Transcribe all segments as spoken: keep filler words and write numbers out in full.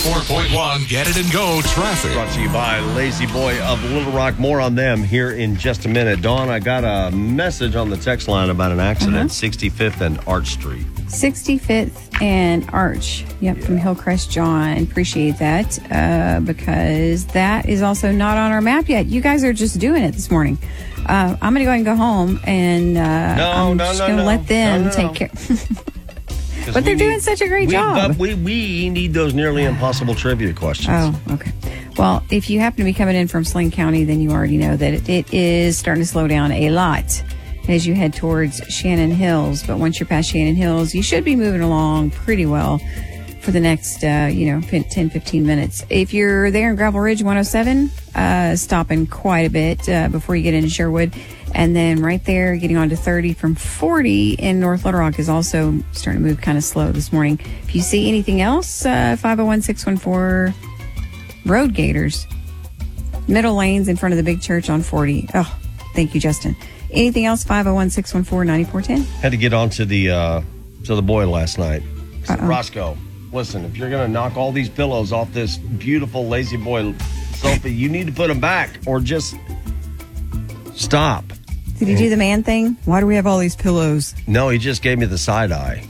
ninety-four point one Get It and Go traffic. Brought to you by Lazy Boy of Little Rock. More on them here in just a minute. Dawn, I got a message on the text line about an accident, uh-huh. sixty-fifth and Arch Street. sixty-fifth and Arch. Yep, yeah. From Hillcrest John. Appreciate that uh, because that is also not on our map yet. You guys are just doing it this morning. Uh, I'm going to go ahead and go home and uh, no, I'm no, just no, going to no. let them no, no, take no. care. But they're doing need, such a great we, job. But we, we need those nearly impossible trivia questions. Oh, okay. Well, if you happen to be coming in from Sling County, then you already know that it, it is starting to slow down a lot as you head towards Shannon Hills. But once you're past Shannon Hills, you should be moving along pretty well for the next, uh, you know, ten, fifteen minutes. If you're there in Gravel Ridge one oh seven, uh, stopping quite a bit uh, before you get into Sherwood. And then right there, getting on to thirty from forty in North Little Rock is also starting to move kind of slow this morning. If you see anything else, uh, five oh one, six one four Road Gators. Middle lanes in front of the big church on forty. Oh, thank you, Justin. Anything else, five oh one, six one four, nine four one zero. Had to get on to the, uh, to the boy last night. Uh-oh. Roscoe, listen, if you're going to knock all these pillows off this beautiful Lazy Boy sofa, you need to put them back or just stop. Did he do the man thing? Why do we have all these pillows? No, he just gave me the side eye.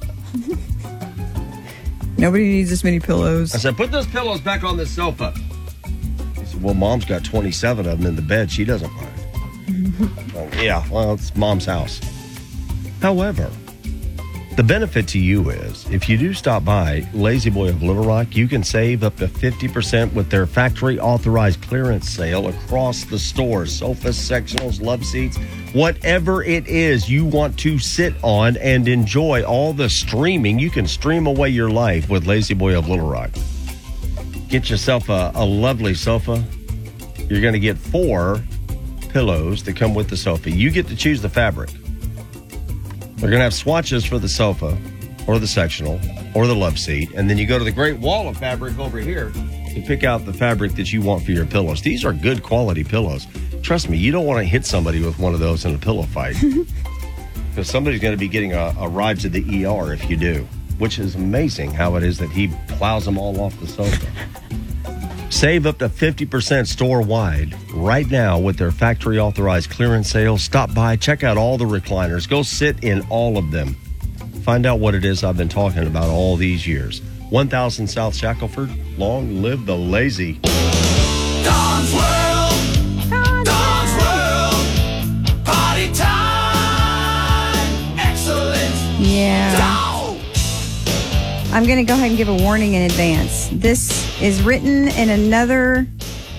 Nobody needs this many pillows. I said, put those pillows back on the sofa. He said, well, Mom's got twenty-seven of them in the bed. She doesn't mind. Oh, yeah, well, it's Mom's house. However, the benefit to you is if you do stop by Lazy Boy of Little Rock, you can save up to fifty percent with their factory authorized clearance sale across the store. Sofas, sectionals, love seats, whatever it is you want to sit on and enjoy all the streaming. You can stream away your life with Lazy Boy of Little Rock. Get yourself a, a lovely sofa. You're going to get four pillows that come with the sofa. You get to choose the fabric. They're going to have swatches for the sofa or the sectional or the love seat. And then you go to the great wall of fabric over here to pick out the fabric that you want for your pillows. These are good quality pillows. Trust me, you don't want to hit somebody with one of those in a pillow fight. Because somebody's going to be getting a, a ride to the E R if you do. Which is amazing how it is that he plows them all off the sofa. Save up to fifty percent store-wide right now with their factory-authorized clearance sales. Stop by, check out all the recliners. Go sit in all of them. Find out what it is I've been talking about all these years. one thousand South Shackelford. Long live the lazy. Dawn's World. Dawn's World. Party time. Excellent. Yeah. Dawn. I'm going to go ahead and give a warning in advance. This is written in another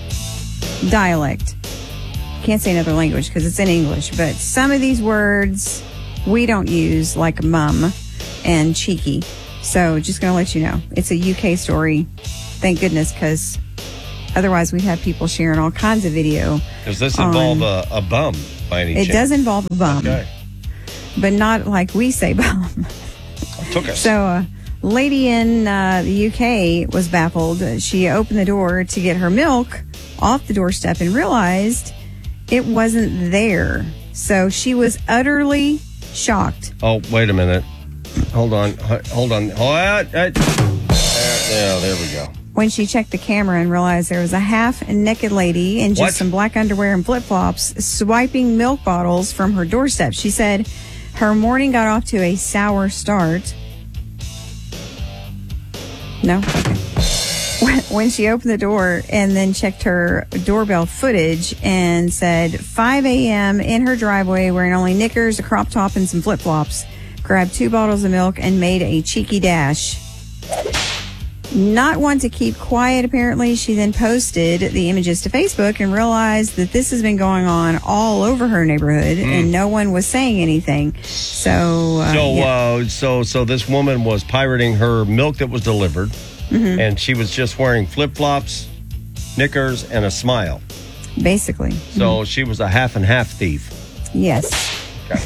dialect. Can't say another language because it's in English, but some of these words we don't use, like mum and cheeky. So just going to let you know. It's a U K story. Thank goodness, because otherwise we'd have people sharing all kinds of video. Does this involve a, a bum by any chance? It does involve a bum. Okay. But not like we say bum. Took us. So, uh, lady in uh, the U K was baffled. She opened the door to get her milk off the doorstep and realized it wasn't there. So she was utterly shocked. Oh, wait a minute. Hold on. Hold on. Hold on. Yeah, there we go. When she checked the camera and realized there was a half-naked lady in just What? some black underwear and flip-flops swiping milk bottles from her doorstep. She said her morning got off to a sour start. No? Okay. When, when she opened the door and then checked her doorbell footage and said five a.m. in her driveway wearing only knickers, a crop top, and some flip-flops, grabbed two bottles of milk and made a cheeky dash. Not one to keep quiet, apparently, she then posted the images to Facebook and realized that this has been going on all over her neighborhood, mm. and no one was saying anything. So, uh, so, yeah. uh, so, so this woman was pirating her milk that was delivered, mm-hmm. and she was just wearing flip-flops, knickers, and a smile. Basically. So mm-hmm. she was a half and half thief. Yes. Okay.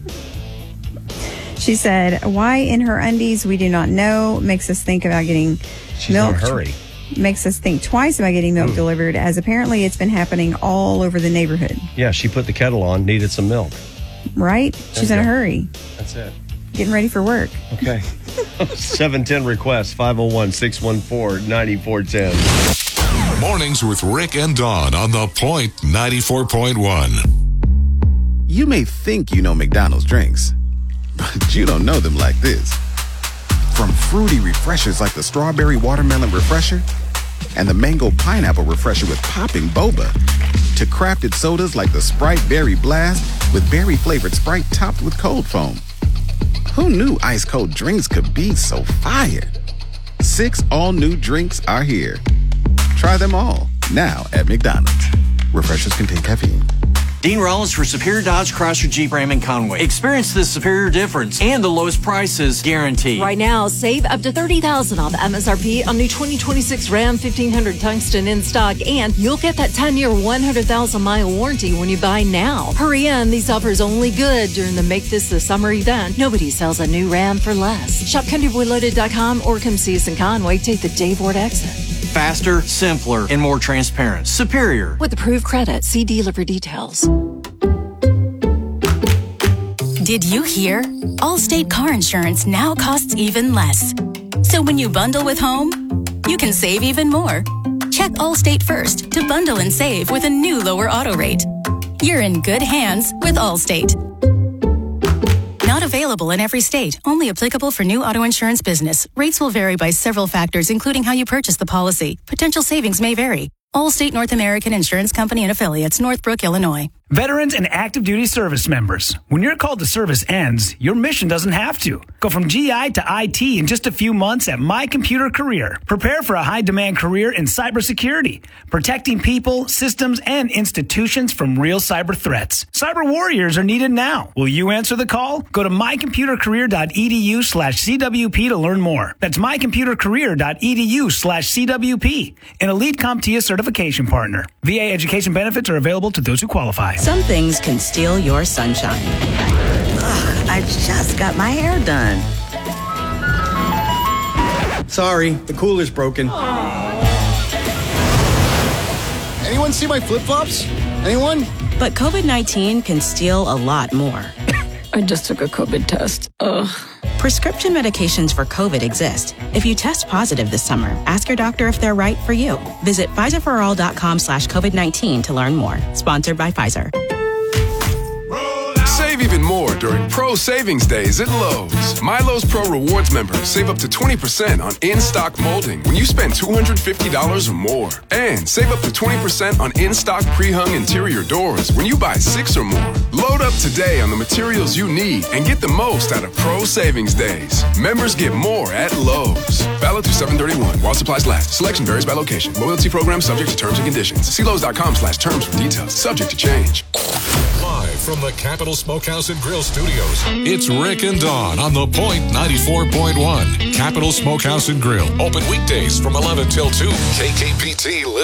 She said, why in her undies, we do not know. Makes us think about getting She's milk. in a hurry. Makes us think twice about getting milk Ooh. delivered, as apparently it's been happening all over the neighborhood. Yeah, she put the kettle on, needed some milk. Right? She's in a hurry. That's it. getting ready for work. Okay. seven ten request, five oh one, six one four, nine four one oh. Mornings with Rick and Dawn on The Point ninety-four point one. You may think you know McDonald's drinks, but you don't know them like this. From fruity refreshers like the Strawberry Watermelon Refresher and the Mango Pineapple Refresher with popping boba, to crafted sodas like the Sprite Berry Blast with berry-flavored Sprite topped with cold foam. Who knew ice-cold drinks could be so fire? Six all-new drinks are here. Try them all, now at McDonald's. Refreshers contain caffeine. Dean Rollins for Superior Dodge Chrysler Jeep Ram and Conway. Experience the superior difference and the lowest prices guaranteed. Right now, save up to thirty thousand dollars off M S R P on new twenty twenty-six Ram fifteen hundred Tungsten in stock, and you'll get that ten-year, one hundred thousand mile warranty when you buy now. Hurry in, these offers only good during the Make This the Summer event. Nobody sells a new Ram for less. Shop country boy loaded dot com or come see us in Conway. Take the Dave Ward exit. Faster, simpler, and more transparent. Superior. With approved credit, see dealer for details. Did you hear? Allstate car insurance now costs even less. So when you bundle with home, you can save even more. Check Allstate first to bundle and save with a new lower auto rate. You're in good hands with Allstate. Not available in every state. Only applicable for new auto insurance business. Rates will vary by several factors, including how you purchase the policy. Potential savings may vary. Allstate North American Insurance Company and Affiliates, Northbrook, Illinois. Veterans and active duty service members. When your call to service ends, your mission doesn't have to. Go from G I to I T in just a few months at My Computer Career. Prepare for a high-demand career in cybersecurity, protecting people, systems, and institutions from real cyber threats. Cyber warriors are needed now. Will you answer the call? Go to mycomputercareer.edu slash CWP to learn more. That's mycomputercareer.edu slash CWP. An elite CompTIA certification partner. V A education benefits are available to those who qualify. Some things can steal your sunshine. Ugh, I just got my hair done. Sorry, the cooler's broken. Anyone see my flip-flops? Anyone? But COVID nineteen can steal a lot more. I just took a COVID test. Ugh. Prescription medications for COVID exist. If you test positive this summer, ask your doctor if they're right for you. Visit Pfizerforall.com slash COVID-19 to learn more. Sponsored by Pfizer. Save even more during Pro Savings Days at Lowe's. My Lowe's Pro Rewards members save up to twenty percent on in-stock molding when you spend two hundred fifty dollars or more. And save up to twenty percent on in-stock pre-hung interior doors when you buy six or more. Load up today on the materials you need and get the most out of Pro Savings Days. Members get more at Lowe's. Valid through seven thirty-one while supplies last. Selection varies by location. Loyalty program subject to terms and conditions. See Lowe's.com slash terms for details. Subject to change. Live from the Capital Smokehouse and Grill Studios, it's Rick and Dawn on The Point ninety-four point one. Capital Smokehouse and Grill. Open weekdays from eleven till two. K K P T